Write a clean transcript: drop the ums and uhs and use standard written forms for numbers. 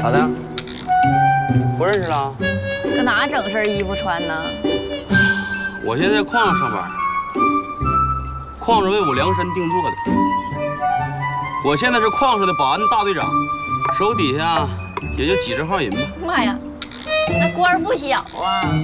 咋的？不认识了？ 搁哪整身衣服穿呢？ 我现在在矿上上班，矿是为我量身定做的。我现在是矿上的保安大队长，手底下也就几十号人吧。 妈呀，那官儿不小啊！